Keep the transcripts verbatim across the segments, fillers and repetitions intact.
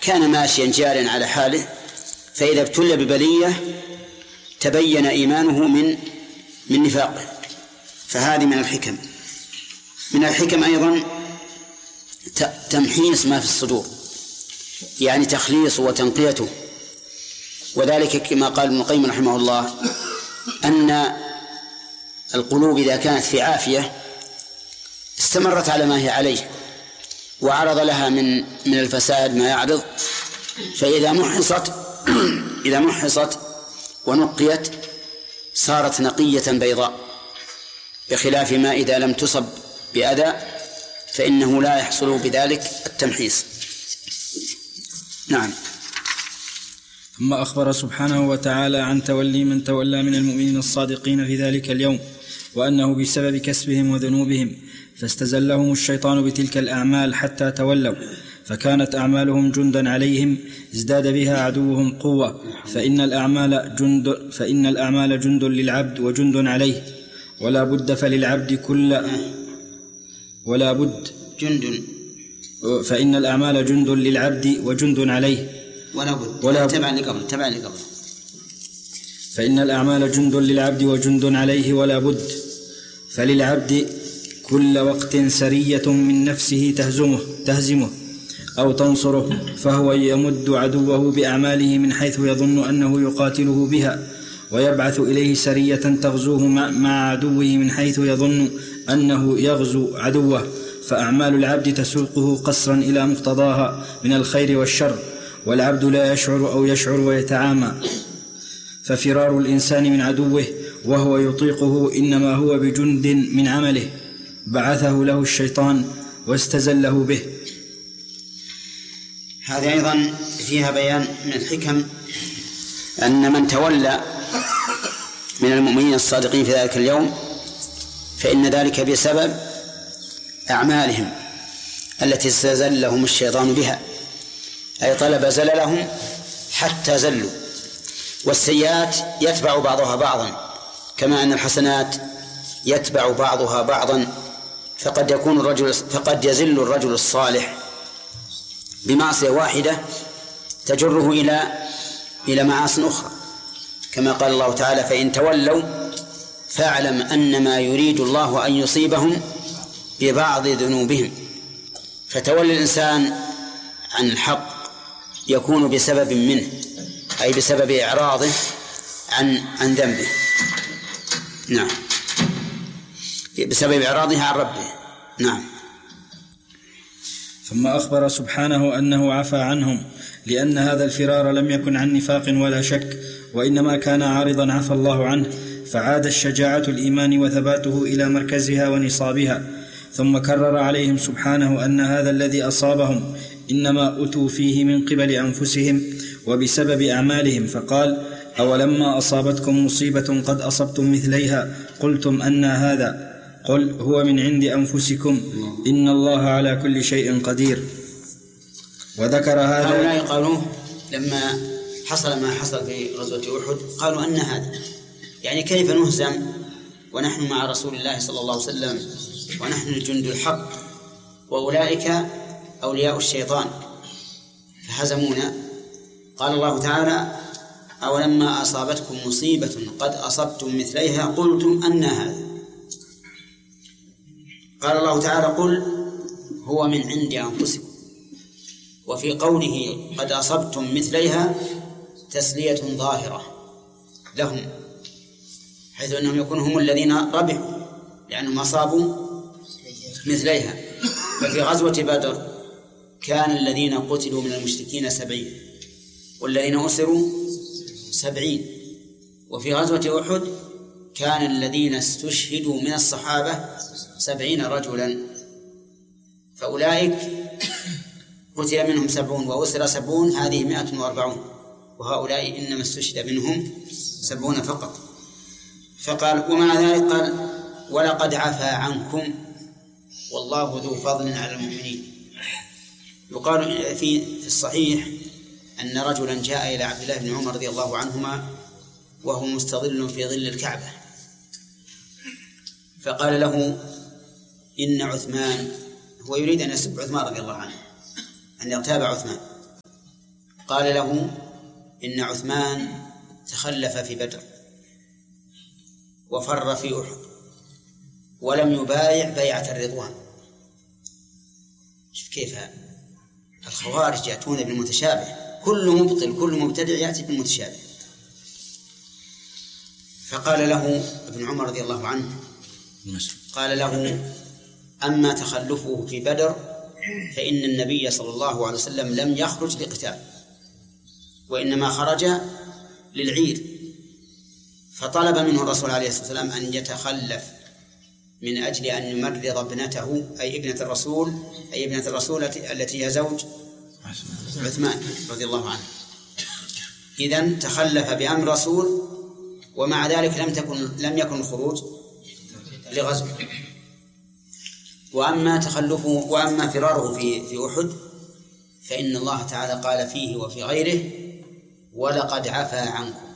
كان ماشيا جارا على حاله، فإذا ابتلي ببلية تبين إيمانه من من نفاقه، فهذه من الحكم. من الحكم أيضا تمحيص ما في الصدور، يعني تخليصه وتنقيته، وذلك كما قال ابن القيم رحمه الله أن القلوب إذا كانت في عافية استمرت على ما هي عليه وعرض لها من من الفساد ما يعرض، فإذا محصت إذا محصت ونقيت صارت نقية بيضاء، بخلاف ما إذا لم تصب بأذى فإنه لا يحصل بذلك التمحيص. نعم. ثم أخبر سبحانه وتعالى عن تولي من تولى من المؤمنين الصادقين في ذلك اليوم، وأنه بسبب كسبهم وذنوبهم فاستزلهم الشيطان بتلك الأعمال حتى تولوا، فكانت أعمالهم جندا عليهم ازداد بها عدوهم قوة، فإن الأعمال جند, فإن الأعمال جند للعبد وجند عليه، ولا بد فللعبد كل ولا بد جند فإن الأعمال جند للعبد وجند عليه ولا بد ولا تبع لقبل تبع لقبل فإن الأعمال جند للعبد وجند عليه ولا بد فللعبد كل وقت سرية من نفسه تهزمه تهزمه أو تنصره، فهو يمد عدوه بأعماله من حيث يظن أنه يقاتله بها، ويبعث إليه سرية تغزوه مع عدوه من حيث يظن أنه يغزو عدوه، فأعمال العبد تسوقه قصرا إلى مقتضاها من الخير والشر، والعبد لا يشعر أو يشعر ويتعامى. ففرار الإنسان من عدوه وهو يطيقه إنما هو بجند من عمله بعثه له الشيطان واستزله به. هذا أيضا فيها بيان من الحكم أن من تولى من المؤمنين الصادقين في ذلك اليوم فإن ذلك بسبب أعمالهم التي استزلهم الشيطان بها، أي طلب زللهم حتى زلوا. والسيئات يتبع بعضها بعضا، كما أن الحسنات يتبع بعضها بعضا، فقد يكون الرجل فقد يزل الرجل الصالح بمعصية واحدة تجره إلى إلى معاصٍ أخرى، كما قال الله تعالى: فإن تولوا فاعلم أنما يريد الله أن يصيبهم ببعض ذنوبهم. فتولي الإنسان عن الحق يكون بسبب منه، أي بسبب إعراضه عن عن ذنبه. نعم، بسبب إعراضه عن ربه. نعم. ثم أخبر سبحانه أنه عفى عنهم، لأن هذا الفرار لم يكن عن نفاق ولا شك، وإنما كان عارضا عفى الله عنه، فعاد الشجاعة الإيمان وثباته إلى مركزها ونصابها. ثم كرر عليهم سبحانه أن هذا الذي أصابهم إنما أتوا فيه من قبل أنفسهم وبسبب أعمالهم، فقال: أولما أصابتكم مصيبة قد أصبتم مثليها قلتم أنى هذا، قل هو من عند أنفسكم إن الله على كل شيء قدير. وذكر هذا. هؤلاء قالوا لما حصل ما حصل في غزوة أحد قالوا أن هذا، يعني كيف نهزم ونحن مع رسول الله صلى الله عليه وسلم ونحن الجند الحق وأولئك أولياء الشيطان فهزمونا. قال الله تعالى: أولما أصابتكم مصيبة قد أصبتم مثليها قلتم أنى هذا. قال الله تعالى: قل هو من عند أنفسكم. وفي قوله قد أصبتم مثليها تسلية ظاهرة لهم، حيث أنهم يكونوا هم الذين ربحوا لأنهم أصابوا مثليها. ففي غزوة بدر كان الذين قتلوا من المشركين سبعين والذين أسروا سبعين، وفي غزوة أحد كان الذين استشهدوا من الصحابة سبعين رجلا، فأولئك قتل منهم سبعون وأسر سبعون، هذه مائة وأربعون، وهؤلاء إنما استشهد منهم سبعون فقط. فقال: ومع ذلك قال: ولقد عفا عنكم والله ذو فضل على المؤمنين. يقال في في الصحيح أن رجلا جاء إلى عبد الله بن عمر رضي الله عنهما وهو مستظل في ظل الكعبة، فقال له: إن عثمان، هو يريد أن يسب عثمان رضي الله عنه، أن يغتاب عثمان، قال له إن عثمان تخلف في بدر وفر في أحد ولم يبايع بيعة الرضوان. شوف كيف الخوارج يأتون بالمتشابه، كل مبطل كل مبتدع يأتي بالمتشابه. فقال له ابن عمر رضي الله عنه قال له أما تخلفه في بدر فإن النبي صلى الله عليه وسلم لم يخرج لقتال وإنما خرج للعير، فطلب منه الرسول عليه الصلاة والسلام أن يتخلف من أجل أن يمرض ابنته أي ابنة الرسول أي ابنة الرسول التي هي زوج عثمان رضي الله عنه. إذن تخلف بأمر رسول ومع ذلك لم تكن لم يكن الخروج لغزو. وأما تخلفه وأما فراره في في أحد فإن الله تعالى قال فيه وفي غيره ولقد عفا عنكم،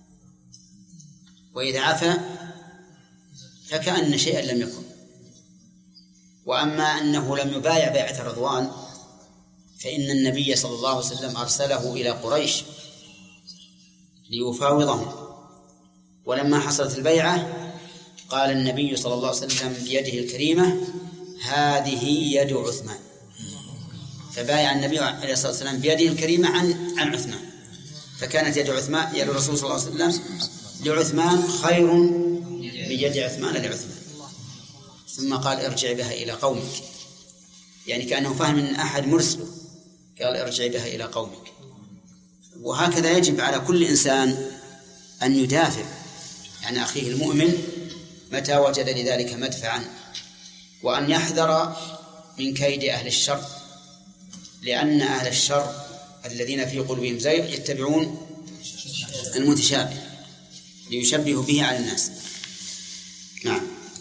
وإذا عفا فكأن شيئا لم يكن. وأما أنه لم يبايع بيعة الرضوان فإن النبي صلى الله عليه وسلم أرسله إلى قريش ليفاوضهم، ولما حصلت البيعة قال النبي صلى الله عليه وسلم بيده الكريمة هذه يد عثمان، فبايع النبي عليه الصلاة والسلام بيده الكريمة عن عن عثمان، فكانت يد عثمان يد الرسول صلى الله عليه وسلم لعثمان خير بيد عثمان لعثمان. ثم قال ارجع بها إلى قومك، يعني كأنه فهم من أحد مرسله، قال ارجع بها إلى قومك. وهكذا يجب على كل إنسان أن يدافع عن أخيه المؤمن متى وجد لذلك مدفعا، وأن يحذر من كيد أهل الشر، لأن أهل الشر الذين في قلوبهم زيغ يتبعون المتشابه ليشبهوا به على الناس. نعم.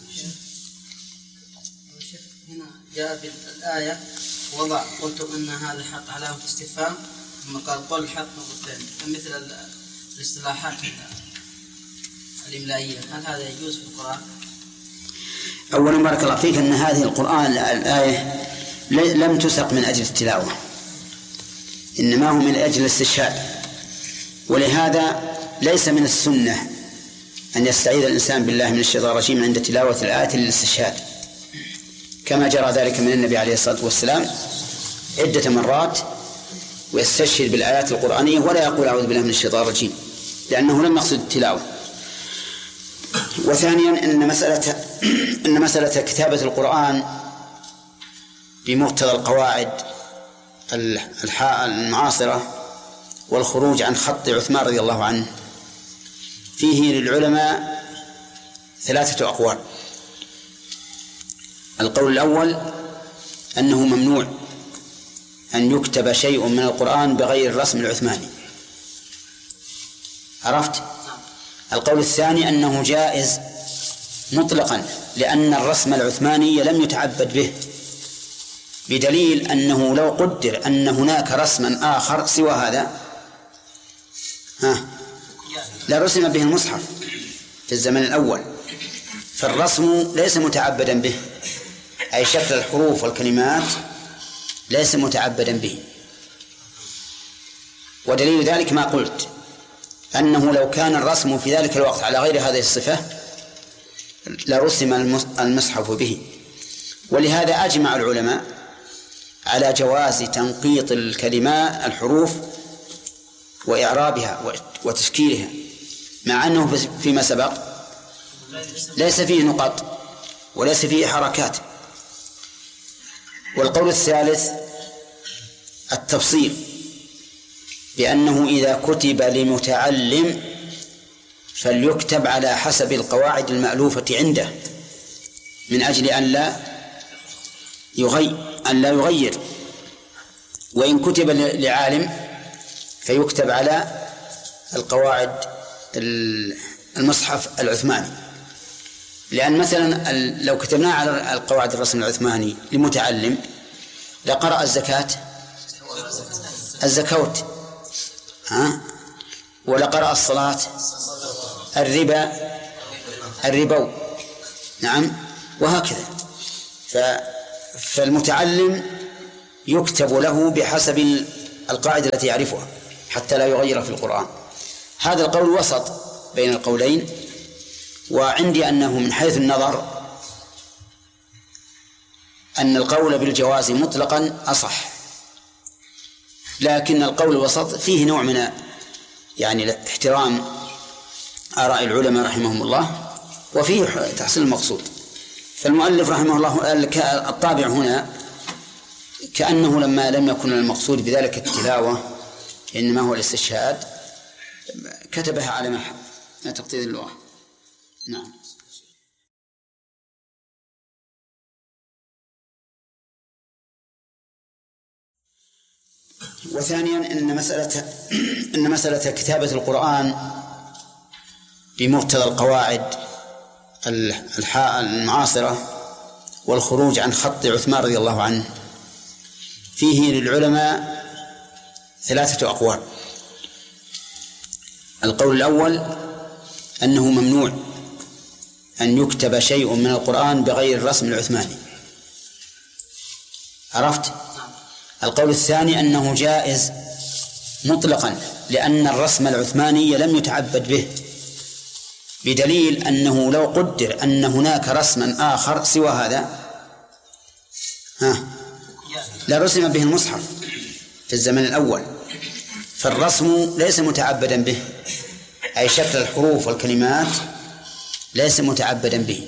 هنا جاء في الآية وضع قلتم أن هذا حق علامة استفهام، ثم قال قل حق مرتين، مثل الاصطلاحات الإملائية، هل هذا يجوز في القرآن؟ أولا بارك الله فيك أن هذه القرآن الآية لم تسق من أجل التلاوة، إنما هو من أجل الاستشهاد، ولهذا ليس من السنة أن يستعيذ الإنسان بالله من الشيطان الرجيم عند تلاوة الآية للاستشهاد، كما جرى ذلك من النبي عليه الصلاة والسلام عدة مرات ويستشهد بالآيات القرآنية ولا يقول أعوذ بالله من الشيطان الرجيم، لأنه لم يقصد التلاوة. وثانيا إن مسألة إن مسألة كتابة القرآن بمقتضى القواعد المعاصرة والخروج عن خط عثمان رضي الله عنه فيه للعلماء ثلاثة أقوال. القول الأول أنه ممنوع أن يكتب شيء من القرآن بغير الرسم العثماني، عرفت؟ القول الثاني أنه جائز مطلقا، لأن الرسم العثماني لم يتعبد به، بدليل أنه لو قدر أن هناك رسما آخر سوى هذا ها لرسم به المصحف في الزمن الأول، فالرسم ليس متعبدا به، أي شكل الحروف والكلمات ليس متعبدا به. ودليل ذلك ما قلت أنه لو كان الرسم في ذلك الوقت على غير هذه الصفة لرسم المصحف به. ولهذا أجمع العلماء على جواز تنقيط الكلمات الحروف وإعرابها وتشكيلها، مع أنه فيما سبق ليس فيه نقط وليس فيه حركات. والقول الثالث التفصيل، بأنه إذا كتب لمتعلم فليكتب على حسب القواعد المألوفة عنده من أجل أن لا يغير أن لا يغير، وإن كتب لعالم فيكتب على القواعد المصحف العثماني. لأن مثلا لو كتبناه على القواعد الرسم العثماني لمتعلم لقرأ الزكاة الزكوت، ها، ولقرأ الصلاة الربا الربو، نعم، وهكذا. فالمتعلم يكتب له بحسب القاعدة التي يعرفها. حتى لا يغير في القرآن. هذا القول وسط بين القولين، وعندي أنه من حيث النظر أن القول بالجواز مطلقا أصح، لكن القول الوسط فيه نوع من يعني احترام آراء العلماء رحمهم الله وفيه تحصيل المقصود. فالمؤلف رحمه الله الطابع هنا كأنه لما لم يكن المقصود بذلك التلاوة إنما هو الاستشهاد كتبها على ما تقتضي اللغة. نعم. وثانيا إن مسألة إن مسألة كتابة القرآن بمقتضى القواعد المعاصرة والخروج عن خط عثمان رضي الله عنه فيه للعلماء ثلاثة أقوال. القول الأول أنه ممنوع أن يكتب شيء من القرآن بغير الرسم العثماني. عرفت؟ القول الثاني أنه جائز مطلقا لأن الرسم العثماني لم يتعبد به، بدليل أنه لو قدر أن هناك رسما آخر سوى هذا ها لرسم به المصحف في الزمن الأول، فالرسم ليس متعبدا به، أي شكل الحروف والكلمات ليس متعبدا به.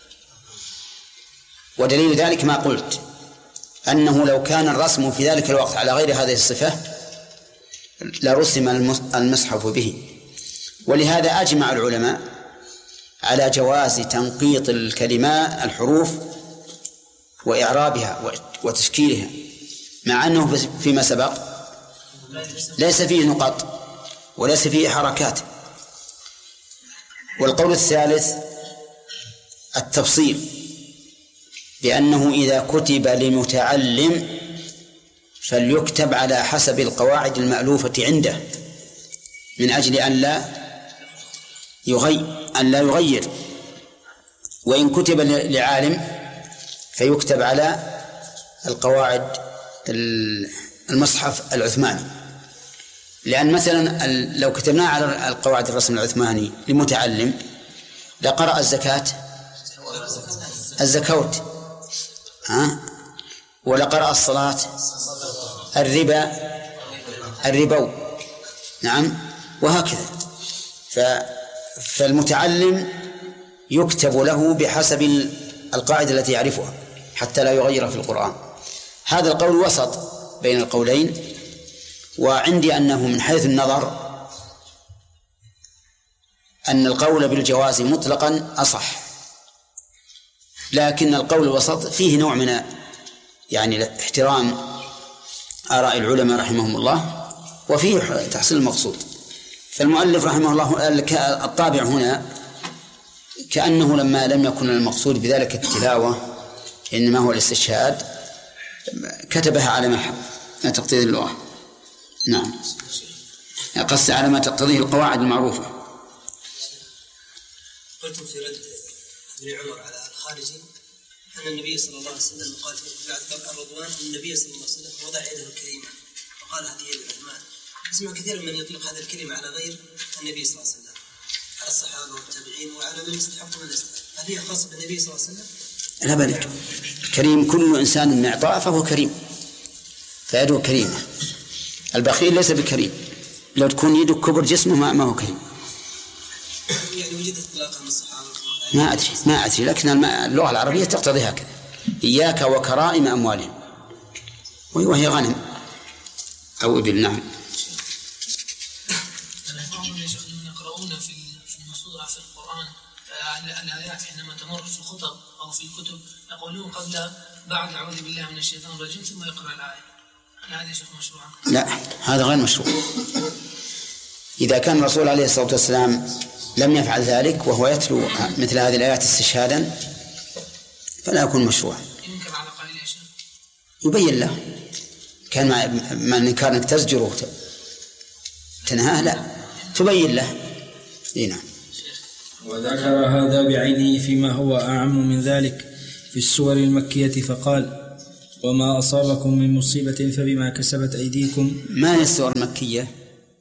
ودليل ذلك ما قلت أنه لو كان الرسم في ذلك الوقت على غير هذه الصفة لرسم المصحف به. ولهذا أجمع العلماء على جواز تنقيط الكلمات الحروف وإعرابها وتشكيلها، مع أنه فيما سبق ليس فيه نقاط وليس فيه حركات. والقول الثالث التفصيل، بأنه إذا كتب لمتعلم فليكتب على حسب القواعد المألوفة عنده من أجل أن لا يغير أن لا يغير وإن كتب لعالم فيكتب على القواعد المصحف العثماني. لأن مثلا لو كتبناه على القواعد الرسم العثماني لمتعلم لقرأ الزكاة الزكوت ها ولقرأ الصلاة الربا الربو نعم وهكذا. فالمتعلم يكتب له بحسب القاعدة التي يعرفها حتى لا يغير في القرآن. هذا القول وسط بين القولين، وعندي أنه من حيث النظر أن القول بالجواز مطلقا أصح، لكن القول الوسط فيه نوع من يعني احترام آراء العلماء رحمهم الله وفيه تحصيل المقصود. فالمؤلف رحمه الله الطابع هنا كأنه لما لم يكن المقصود بذلك التلاوة إنما هو الاستشهاد كتبها على ما تقتضي اللغة. نعم، قص على ما تقتضيه القواعد المعروفة. قلتم في رد ابن عمر على الخارجي أن النبي صلى الله عليه وسلم قال في بعد الرضوان النبي صلى الله عليه وسلم وضع يده الكريمة وقال هذه يد الرحمن. اسمع كثيرا من يطلق هذه الكلمة على غير النبي صلى الله عليه وسلم، على الصحابة والتابعين وعلى من يستحق من يستحق. هل هي خاصة بالنبي صلى الله عليه وسلم؟ لا بل كريم كل إنسان من إعطاء فهو كريم، فيده كريمة. البخيل ليس بكريم، لو تكون يده كبر جسمه ما, ما هو كريم. يعني وجد اطلاقا من الصحابة ما أدري ما أدري لكن اللغة العربية تقتضي هكذا: إياك وكرائم أموالهم، وهي غنم أو إبل. نعم. يقرؤون في المصدر في القرآن الآيات حينما تمر في الخطب أو في الكتب يقولون قبل بعد أعوذ بالله من الشيطان الرجيم ثم يقرأ الآية. هل هذا شيء مشروع؟ لا، هذا غير مشروع. إذا كان الرسول عليه الصلاة والسلام لم يفعل ذلك وهو يتلو مثل هذه الآيات استشهادا فلا يكون مشروع. ينكر على قائل يا شيخ؟ يبين له. كان ما من كانك تزجره تنهاه لا تبين له. نعم. وذكر هذا بعينه فيما هو أعم من ذلك في السور المكية فقال: وما أصابكم من مصيبة فبما كسبت أيديكم. ما هي السور المكية؟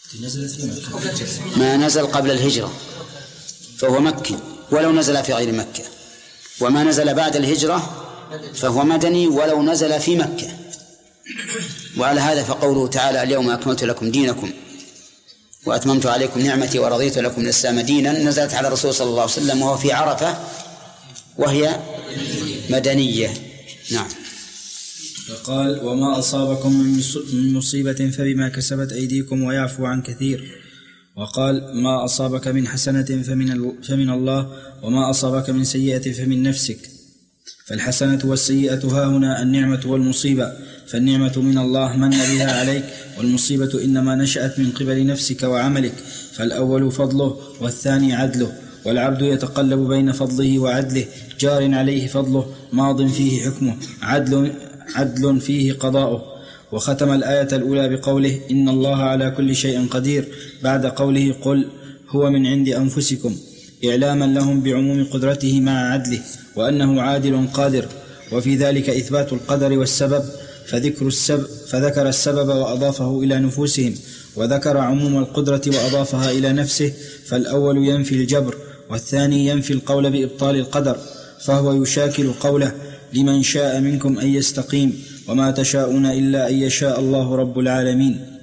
ما نزل قبل الهجرة فهو مكي ولو نزل في غير مكة، وما نزل بعد الهجرة فهو مدني ولو نزل في مكة. وعلى هذا فقوله تعالى اليوم أكملت لكم دينكم وأتممت عليكم نعمتي ورضيت لكم الإسلام دينا نزلت على الرسول صلى الله عليه وسلم وهو في عرفة وهي مدنية. نعم. فقال وما أصابكم من مصيبة فبما كسبت أيديكم ويعفو عن كثير. وقال ما أصابك من حسنة فمن, فمن الله وما أصابك من سيئة فمن نفسك. فالحسنة والسيئة ها هنا النعمة والمصيبة، فالنعمة من الله من بها عليك، والمصيبة إنما نشأت من قبل نفسك وعملك، فالأول فضله والثاني عدله، والعبد يتقلب بين فضله وعدله، جار عليه فضله ماض فيه حكمه عدل, عدل فيه قضاؤه. وختم الآية الأولى بقوله إن الله على كل شيء قدير بعد قوله قل هو من عند أنفسكم، إعلاما لهم بعموم قدرته مع عدله وأنه عادل قادر. وفي ذلك إثبات القدر والسبب، فذكر السبب فذكر السبب وأضافه إلى نفوسهم، وذكر عموم القدرة وأضافها إلى نفسه، فالأول ينفي الجبر والثاني ينفي القول بإبطال القدر، فهو يشاكل قوله لمن شاء منكم أن يستقيم وما تشاءون إلا أن يشاء الله رب العالمين.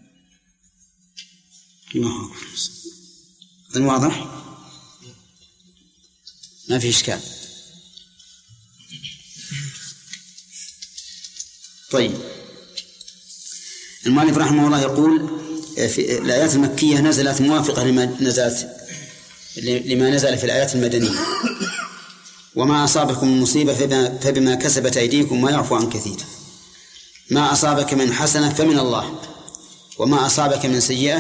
الواضح ما في إشكال. طيب، المؤلف رحمه الله يقول في الآيات المكية نزلت موافقة لما نزلت لما نزل في الآيات المدنية. وما أصابكم من مصيبة فبما كسبت أيديكم ويعفو عن كثير. ما أصابك من حسنة فمن الله، وما أصابك من سيئة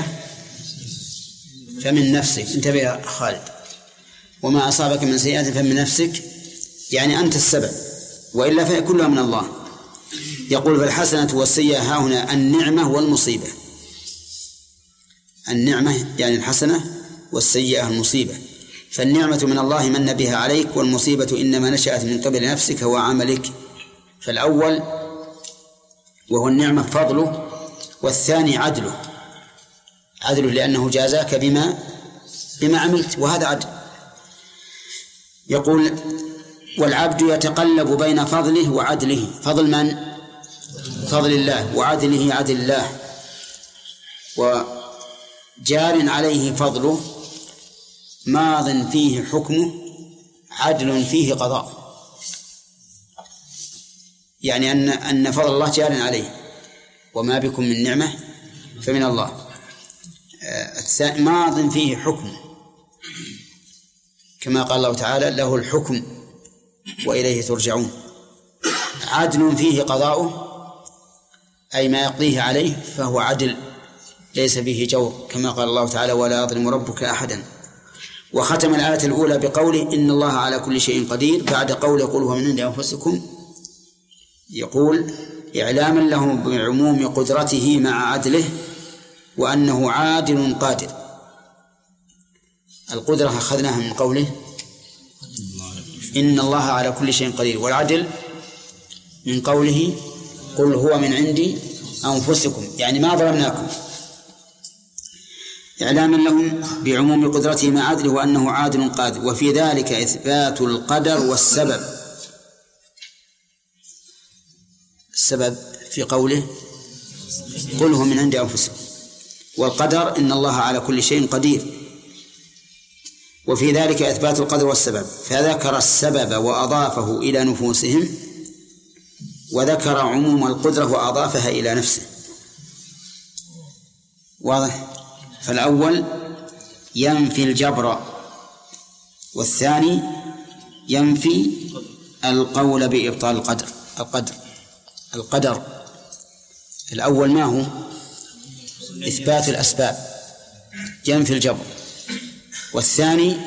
فمن نفسك. انتبه يا خالد. وما أصابك من سيئة فمن نفسك، يعني أنت السبب، وإلا فهي كلها من الله. يقول فالحسنة والسيئة ها هنا النعمة والمصيبة. النعمة يعني الحسنة، والسيئة المصيبة. فالنعمة من الله من بها عليك، والمصيبة إنما نشأت من قبل نفسك وعملك. فالأول وهو النعمة فضله، والثاني عدله عدله لأنه جازاك بما بما عملت، وهذا عدل. يقول والعبد يتقلب بين فضله وعدله. فضل من؟ فضل الله، وعدله عدل الله. وجار عليه فضله ماض فيه حكمه عدل فيه قضاء، يعني أن أن فضل الله جار عليه، وما بكم من نعمة فمن الله. ماض فيه حكمه، كما قال الله تعالى له الحكم وإليه ترجعون. عدل فيه قضاؤه، أي ما يقضيه عليه فهو عدل ليس فيه جور، كما قال الله تعالى ولا يظلم ربك أحدا. وختم الآية الأولى بقوله إن الله على كل شيء قدير بعد قوله قل هو من عند أنفسكم، يقول إعلاما له بعموم قدرته مع عدله وأنه عادل قادر. القدرة أخذناها من قوله إن الله على كل شيء قدير، والعدل من قوله قل هو من عند أنفسكم، يعني ما ظلمناكم. إعلاما لهم بعموم قدرته مع عدله وأنه عادل قادر. وفي ذلك إثبات القدر والسبب. السبب في قوله قل هو من عند أنفسكم، والقدر إن الله على كل شيء قدير. وفي ذلك إثبات القدر والسبب، فذكر السبب وأضافه إلى نفوسهم، وذكر عموم القدرة وأضافها إلى نفسه. واضح؟ فالأول ينفي الجبر، والثاني ينفي القول بإبطال القدر القدر القدر الأول ما هو؟ إثبات الأسباب، ينفي الجبر. والثاني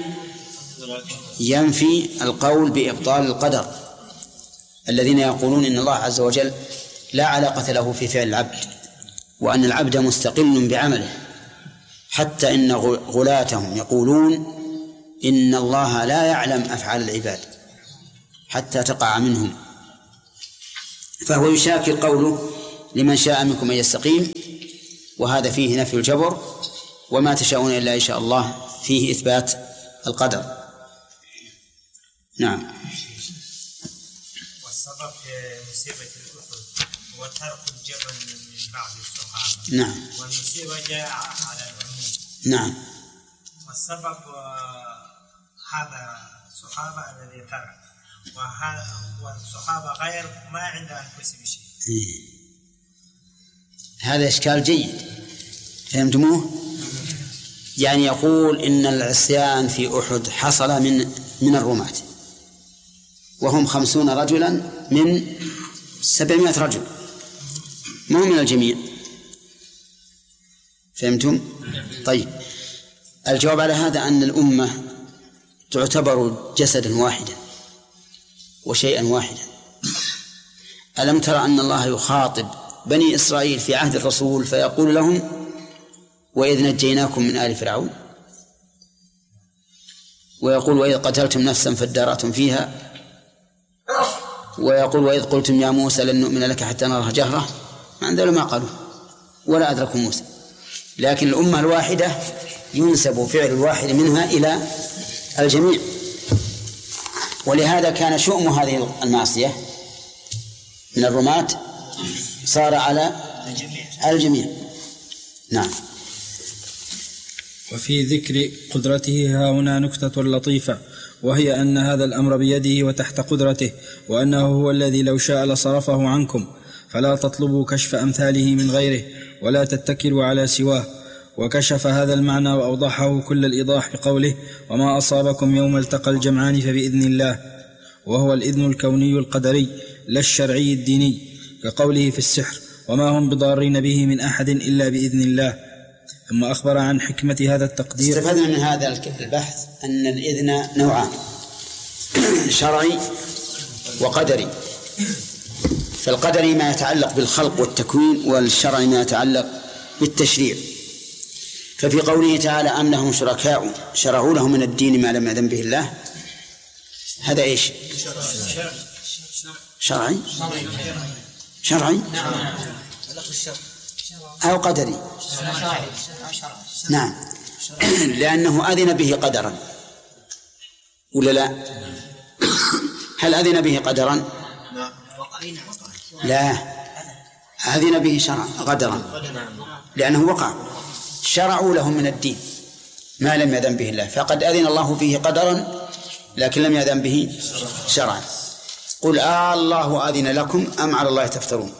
ينفي القول بإبطال القدر، الذين يقولون إن الله عز وجل لا علاقة له في فعل العبد، وأن العبد مستقل بعمله، حتى إن غلاتهم يقولون إن الله لا يعلم أفعال العباد حتى تقع منهم. فهو يشاكل قوله لمن شاء منكم أن يستقيم وهذا فيه نفي الجبر، وما تشاءون إلا إن شاء الله فيه إثبات القدر. نعم. والسبب في مصيبة الأحد هو ترك الجبل من بعض الصحابة. نعم. والمصيبة جاء على العموم. نعم. والسبب هذا الصحابة الذي ترك، والصحابة غير ما عند أنفسهم شيء. إيه. هذا إشكال جيد، فهمتموه؟ يعني يقول إن العصيان في أحد حصل من من الرماة، وهم خمسون رجلا من سبعمائة رجل، ما من الجميع. فهمتم؟ طيب، الجواب على هذا أن الأمة تعتبر جسدا واحدا وشيئا واحدا. ألم ترى أن الله يخاطب بني إسرائيل في عهد الرسول فيقول لهم: وإذ نجيناكم من آل فرعون، ويقول: وإذ قتلتم نفسا فادارأتم فيها، ويقول: وإذ قلتم يا موسى لن نؤمن لك حتى نرى جهرة، ما عندهم ما قالوا ولا أدركوا موسى. لكن الأمة الواحدة ينسب فعل الواحد منها إلى الجميع، ولهذا كان شؤم هذه المعصية من الرماة صار على الجميع. نعم. وفي ذكر قدرته ها هنا نكتة لطيفة، وهي أن هذا الأمر بيده وتحت قدرته، وأنه هو الذي لو شاء لصرفه عنكم، فلا تطلبوا كشف أمثاله من غيره ولا تتكلوا على سواه. وكشف هذا المعنى وأوضحه كل الإيضاح بقوله: وما أصابكم يوم التقى الجمعان فبإذن الله، وهو الإذن الكوني القدري لا الشرعي الديني، كقوله في السحر: وما هم بضارين به من أحد إلا بإذن الله. ثم أخبر عن حكمة هذا التقدير. استفدنا من هذا البحث أن الإذن نوعان: شرعي وقدري. فالقدري ما يتعلق بالخلق والتكوين، والشرعي ما يتعلق بالتشريع. ففي قوله تعالى: أم لهم شركاء شرعوا لهم من الدين ما لم يأذن به الله، هذا إيش؟ شرعي شرعي أو قدري؟ نعم، لأنه أذن به قدرا ولا لا؟ هل أذن به قدرا؟ لا، أذن به شرعا قدرا، لأنه وقع. شرعوا لهم من الدين ما لم يأذن به الله، فقد أذن الله فيه قدرا لكن لم يأذن به شرعا. قل آه الله أذن لكم أم على الله تفترون؟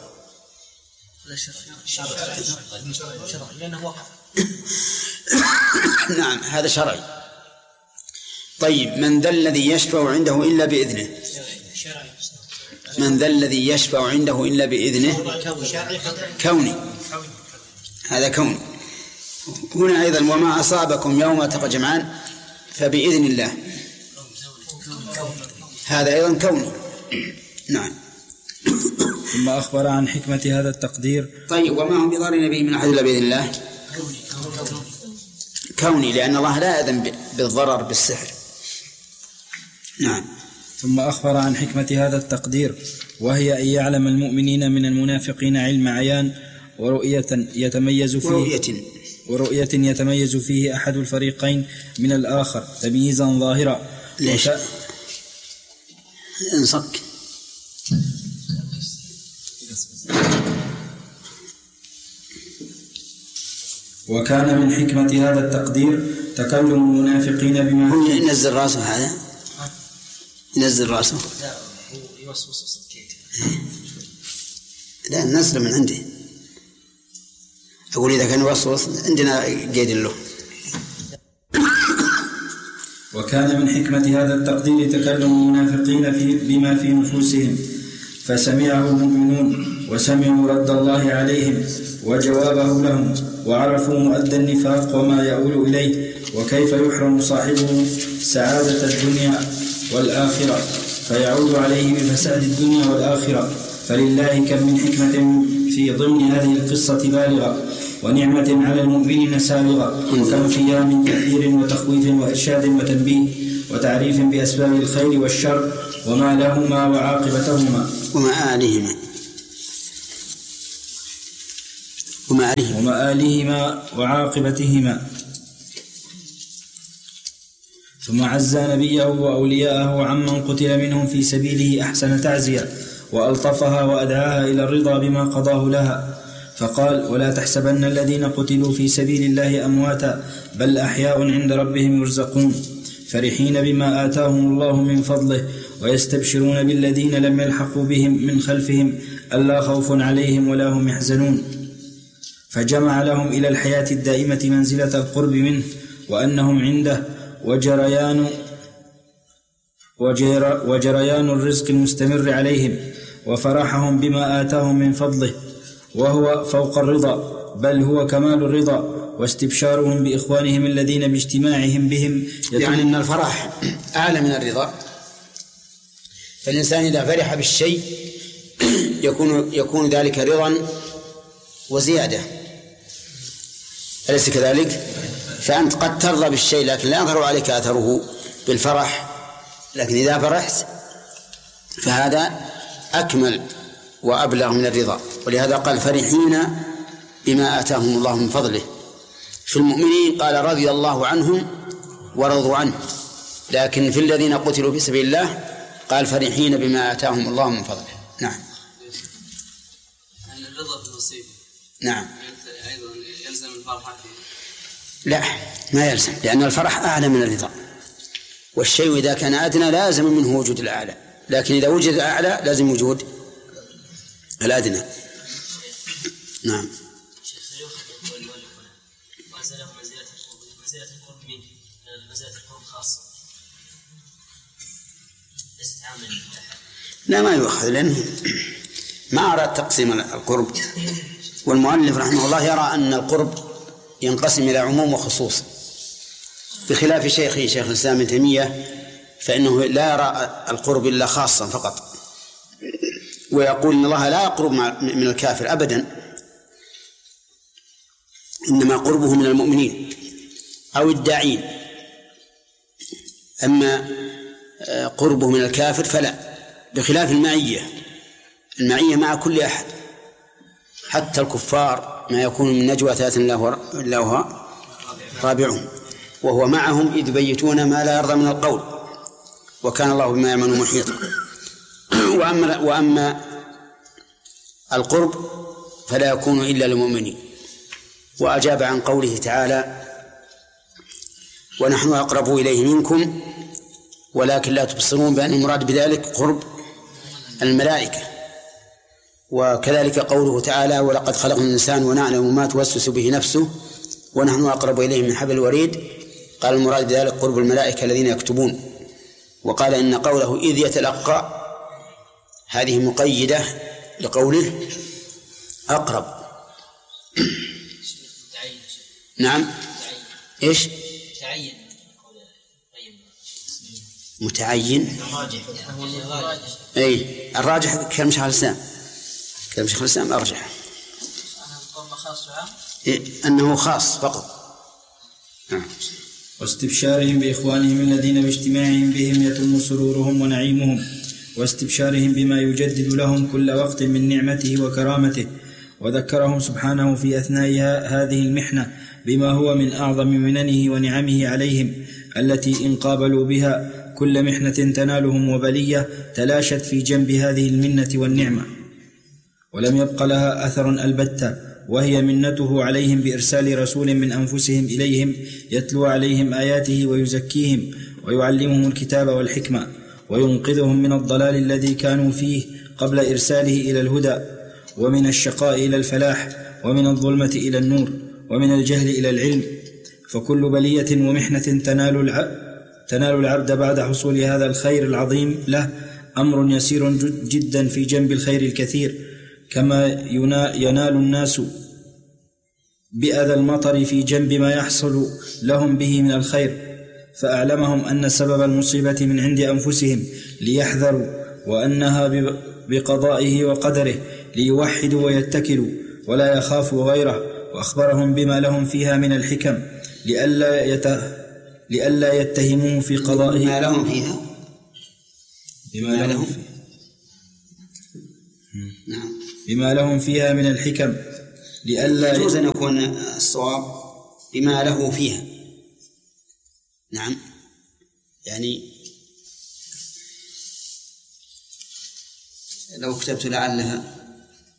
نعم، هذا شرعي. طيب، من ذا الذي يشفع عنده إلا بإذنه؟ من ذا الذي يشفع عنده إلا بإذنه؟ كوني، هذا كوني. هنا أيضا: وما أصابكم يوم التقى الجمعان فبإذن الله، هذا أيضا كوني. نعم. ثم أخبر عن حكمة هذا التقدير. طيب، وما هم بضارين به من أحد إلا بإذن الله، كوني، لأن الله لا يأذن بالضرر بالسحر. نعم. ثم أخبر عن حكمة هذا التقدير، وهي أن يعلم المؤمنين من المنافقين علم عيان ورؤية يتميز فيه ورؤية, ورؤية يتميز فيه أحد الفريقين من الآخر تمييزا ظاهرا. ليش؟ وك... انصك. وكان من حكمة هذا التقدير تكلم المنافقين بما هو ينزل راسه، هذا ينزل راسه، لا نزل من عندي. أقول إذا كان يوسوس عندنا قيد له. وكان من حكمة هذا التقدير تكلم المنافقين في بما في نفوسهم، فسمعه المؤمنون وسمعوا رد الله عليهم وجوابه لهم، وعرفوا مؤدى النفاق وما يؤول إليه، وكيف يحرم صاحبه سعادة الدنيا والآخرة فيعود عليه بفساد الدنيا والآخرة. فلله كم من حكمة في ضمن هذه القصة بالغة، ونعمة على المؤمنين سابغة، وكم فيها من تحذير وتخويف وإرشاد وتنبيه وتعريف بأسباب الخير والشر وما لهما وعاقبتهما ومآلهما ومآلهما ومآلهما وعاقبتهما. ثم عزى نبيه وأولياءه عمن قتل منهم في سبيله أحسن تعزية، وألطفها وأدعاها إلى الرضا بما قضاه لها، فقال: ولا تحسبن الذين قتلوا في سبيل الله أمواتا بل أحياء عند ربهم يرزقون فرحين بما آتاهم الله من فضله ويستبشرون بالذين لم يلحقوا بهم من خلفهم ألا خوف عليهم ولا هم يحزنون. فجمع لهم إلى الحياة الدائمة منزلة القرب منه وأنهم عنده وجريان, وجر وجريان الرزق المستمر عليهم وفرحهم بما آتاهم من فضله، وهو فوق الرضا بل هو كمال الرضا، واستبشارهم بإخوانهم الذين باجتماعهم بهم يعني أن الفرح أعلى من الرضا. فالإنسان إذا فرح بالشيء يكون, يكون ذلك رضا وزيادة، أليس كذلك؟ فأنت قد ترضى بالشيء لكن لا يظهر عليك أثره بالفرح، لكن إذا فرحت فهذا أكمل وأبلغ من الرضا. ولهذا قال: فرحين بما آتاهم الله من فضله. في المؤمنين قال: رضي الله عنهم ورضوا عنه، لكن في الذين قتلوا في سبيل الله قال: فرحين بما آتاهم الله من فضله. نعم. الرضا بالنصيب. نعم. أيضا يلزم الفرح فيه. لا، ما يلزم، لأن الفرح أعلى من الرضا، والشيء إذا كان أدنى لازم منه وجود الأعلى، لكن إذا وجد الأعلى لازم وجود الأدنى. نعم. لا، ما يؤخذ، لأنه ما أراد تقسيم القرب، والمؤلف رحمه الله يرى أن القرب ينقسم إلى عموم وخصوص، بخلاف شيخي شيخ الإسلام ابن تيمية فإنه لا يرى القرب إلا خاصا فقط، ويقول إن الله لا يقرب من الكافر أبدا، إنما قربه من المؤمنين أو الداعين، أما قربه من الكافر فلا، بخلاف المعية. المعية مع كل أحد حتى الكفار، ما يكون من نجوى ثلاثة إلا هو رابعهم، وهو معهم إذ يبيتون ما لا يرضى من القول وكان الله بما يعملون محيطا. وأما, وأما القرب فلا يكون إلا للمؤمنين. وأجاب عن قوله تعالى: ونحن أقرب إليه منكم ولكن لا تبصرون، بأن المراد بذلك قرب الملائكة. وكذلك قوله تعالى: ولقد خلقنا الإنسان ونعلم ما توسوس به نفسه ونحن أقرب إليه من حبل الوريد، قال المراد بذلك قرب الملائكة الذين يكتبون. وقال إن قوله إذ يتلقى هذه مقيدة لقوله أقرب. نعم. إيش تعين متعين؟ أي الراجح كلام شيخ الإسلام، كلام شيخ الإسلام أرجح إيه؟ أنه خاص فقط. نعم. واستبشارهم بإخوانهم الذين باجتماعهم بهم يتم سرورهم ونعيمهم، واستبشارهم بما يجدد لهم كل وقت من نعمته وكرامته. وذكرهم سبحانه في أثناء هذه المحنة بما هو من أعظم مننه ونعمه عليهم، التي إن قابلوا بها كل محنة تنالهم وبلية تلاشت في جنب هذه المنة والنعمة، ولم يبق لها أثر البتة، وهي منته عليهم بإرسال رسول من أنفسهم إليهم يتلو عليهم آياته ويزكيهم ويعلمهم الكتاب والحكمة وينقذهم من الضلال الذي كانوا فيه قبل إرساله إلى الهدى، ومن الشقاء إلى الفلاح، ومن الظلمة إلى النور، ومن الجهل إلى العلم. فكل بلية ومحنة تنال العبد تنال العبد بعد حصول هذا الخير العظيم له أمر يسير جدا في جنب الخير الكثير، كما ينال الناس بأذى المطر في جنب ما يحصل لهم به من الخير. فأعلمهم أن سبب المصيبة من عند أنفسهم ليحذروا، وأنها بقضائه وقدره ليوحدوا ويتكلوا ولا يخافوا غيره. وأخبرهم بما لهم فيها من الحكم لئلا يت... لئلا يتهموه في قضائه. بما لهم فيها بما لهم فيها. بما لهم فيها من الحكم لئلا يجوز أن يكون الصواب بما له فيها. نعم، يعني لو كتبت لعلها